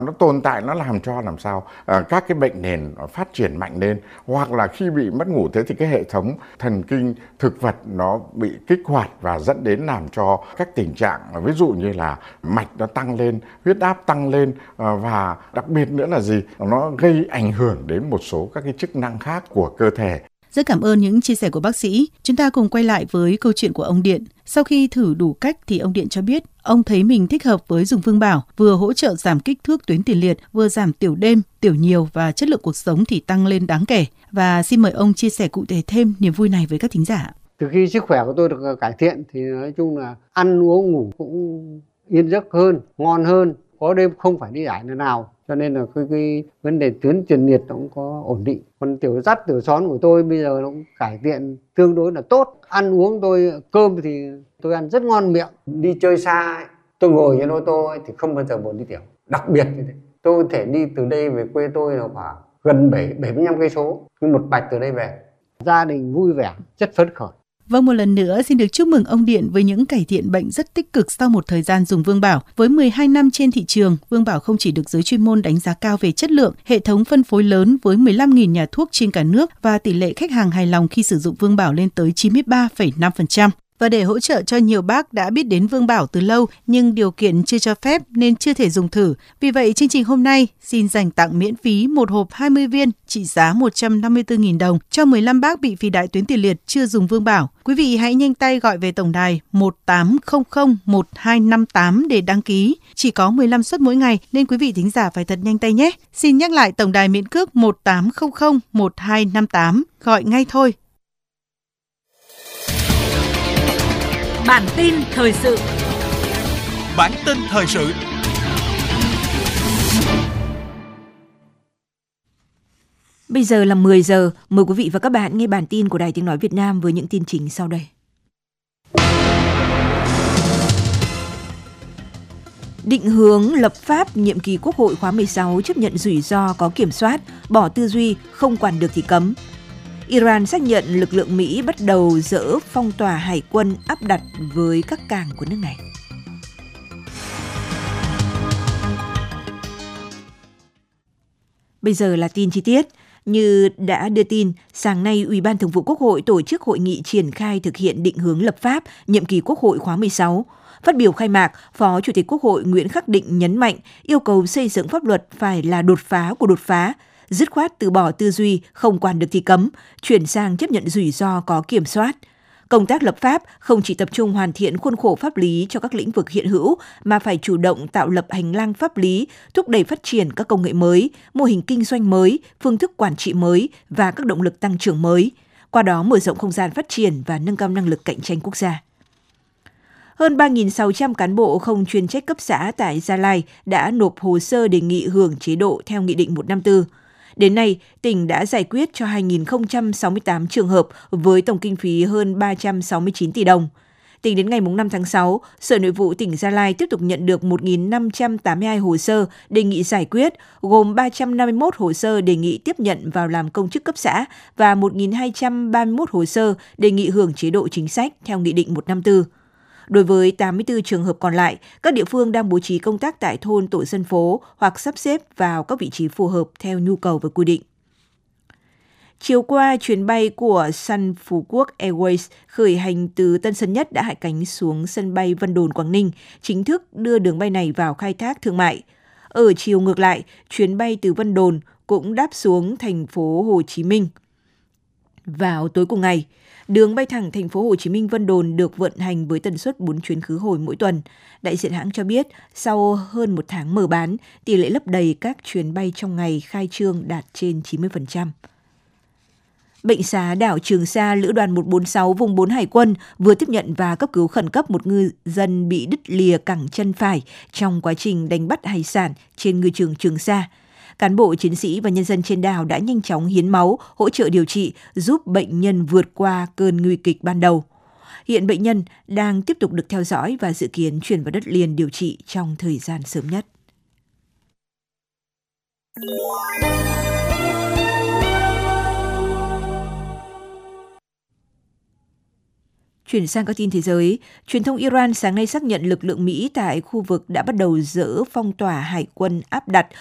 Nó tồn tại, nó làm cho làm sao các cái bệnh nền nó phát triển mạnh lên, hoặc là khi bị mất ngủ thế thì cái hệ thống thần kinh thực vật nó bị kích hoạt và dẫn đến làm cho các tình trạng ví dụ như là mạch nó tăng lên, huyết áp tăng lên, và đặc biệt nữa là gì, nó gây ảnh hưởng đến một số các cái chức năng khác của cơ thể. Rất cảm ơn những chia sẻ của bác sĩ. Chúng ta cùng quay lại với câu chuyện của ông Điện. Sau khi thử đủ cách thì ông Điện cho biết ông thấy mình thích hợp với dùng Vương Bảo, vừa hỗ trợ giảm kích thước tuyến tiền liệt, vừa giảm tiểu đêm, tiểu nhiều và chất lượng cuộc sống thì tăng lên đáng kể. Và xin mời ông chia sẻ cụ thể thêm niềm vui này với các thính giả. Từ khi sức khỏe của tôi được cải thiện thì nói chung là ăn uống ngủ cũng yên giấc hơn, ngon hơn, có đêm không phải đi giải nào. Cho nên là cái vấn đề tuyến tiền liệt nó cũng có ổn định. Còn tiểu dắt tiểu xón của tôi bây giờ nó cũng cải thiện tương đối là tốt. Ăn uống tôi, cơm thì tôi ăn rất ngon miệng. Đi chơi xa, tôi ngồi trên ô tô thì không bao giờ buồn đi tiểu. Đặc biệt như thế, tôi có thể đi từ đây về quê tôi là khoảng gần 75 cây số, cứ một bạch từ đây về. Gia đình vui vẻ, rất phấn khởi. Vâng, một lần nữa xin được chúc mừng ông Điện với những cải thiện bệnh rất tích cực sau một thời gian dùng Vương Bảo. Với 12 năm trên thị trường, Vương Bảo không chỉ được giới chuyên môn đánh giá cao về chất lượng, hệ thống phân phối lớn với 15.000 nhà thuốc trên cả nước và tỷ lệ khách hàng hài lòng khi sử dụng Vương Bảo lên tới 93,5%. Và để hỗ trợ cho nhiều bác đã biết đến Vương Bảo từ lâu nhưng điều kiện chưa cho phép nên chưa thể dùng thử. Vì vậy, chương trình hôm nay xin dành tặng miễn phí một hộp 20 viên trị giá 154.000 đồng cho 15 bác bị phì đại tuyến tiền liệt chưa dùng Vương Bảo. Quý vị hãy nhanh tay gọi về tổng đài 1800 1258 để đăng ký. Chỉ có 15 suất mỗi ngày nên quý vị thính giả phải thật nhanh tay nhé. Xin nhắc lại tổng đài miễn cước 1800 1258. Gọi ngay thôi. Bản tin thời sự. Bản tin thời sự. Bây giờ là 10 giờ, mời quý vị và các bạn nghe bản tin của Đài Tiếng nói Việt Nam với những tin chính sau đây. Định hướng lập pháp nhiệm kỳ Quốc hội khóa 16 chấp nhận rủi ro có kiểm soát, bỏ tư duy không quản được thì cấm. Iran xác nhận lực lượng Mỹ bắt đầu dỡ phong tỏa hải quân áp đặt với các cảng của nước này. Bây giờ là tin chi tiết. Như đã đưa tin, sáng nay Ủy ban Thường vụ Quốc hội tổ chức hội nghị triển khai thực hiện định hướng lập pháp nhiệm kỳ Quốc hội khóa 16. Phát biểu khai mạc, Phó Chủ tịch Quốc hội Nguyễn Khắc Định nhấn mạnh yêu cầu xây dựng pháp luật phải là đột phá của đột phá, dứt khoát từ bỏ tư duy không quản được thì cấm, chuyển sang chấp nhận rủi ro có kiểm soát. Công tác lập pháp không chỉ tập trung hoàn thiện khuôn khổ pháp lý cho các lĩnh vực hiện hữu, mà phải chủ động tạo lập hành lang pháp lý, thúc đẩy phát triển các công nghệ mới, mô hình kinh doanh mới, phương thức quản trị mới và các động lực tăng trưởng mới, qua đó mở rộng không gian phát triển và nâng cao năng lực cạnh tranh quốc gia. Hơn 3.600 cán bộ không chuyên trách cấp xã tại Gia Lai đã nộp hồ sơ đề nghị hưởng chế độ theo Nghị định 154. Đến nay, tỉnh đã giải quyết cho 2.068 trường hợp với tổng kinh phí hơn 369 tỷ đồng. Tính đến ngày 5 tháng 6, Sở Nội vụ tỉnh Gia Lai tiếp tục nhận được 1.582 hồ sơ đề nghị giải quyết, gồm 351 hồ sơ đề nghị tiếp nhận vào làm công chức cấp xã và 1.231 hồ sơ đề nghị hưởng chế độ chính sách theo Nghị định 154. Đối với 84 trường hợp còn lại, các địa phương đang bố trí công tác tại thôn tổ dân phố hoặc sắp xếp vào các vị trí phù hợp theo nhu cầu và quy định. Chiều qua, chuyến bay của Sun Phú Quốc Airways khởi hành từ Tân Sơn Nhất đã hạ cánh xuống sân bay Vân Đồn, Quảng Ninh, chính thức đưa đường bay này vào khai thác thương mại. Ở chiều ngược lại, chuyến bay từ Vân Đồn cũng đáp xuống thành phố Hồ Chí Minh. Vào tối cùng ngày, đường bay thẳng thành phố Hồ Chí Minh Vân Đồn được vận hành với tần suất 4 chuyến khứ hồi mỗi tuần. Đại diện hãng cho biết, sau hơn một tháng mở bán, tỷ lệ lấp đầy các chuyến bay trong ngày khai trương đạt trên 90%. Bệnh xá đảo Trường Sa, Lữ đoàn 146 vùng 4 Hải quân vừa tiếp nhận và cấp cứu khẩn cấp một ngư dân bị đứt lìa cẳng chân phải trong quá trình đánh bắt hải sản trên ngư trường Trường Sa. Cán bộ, chiến sĩ và nhân dân trên đảo đã nhanh chóng hiến máu, hỗ trợ điều trị, giúp bệnh nhân vượt qua cơn nguy kịch ban đầu. Hiện bệnh nhân đang tiếp tục được theo dõi và dự kiến chuyển vào đất liền điều trị trong thời gian sớm nhất. Chuyển sang các tin thế giới, truyền thông Iran sáng nay xác nhận lực lượng Mỹ tại khu vực đã bắt đầu dỡ phong tỏa hải quân áp đặt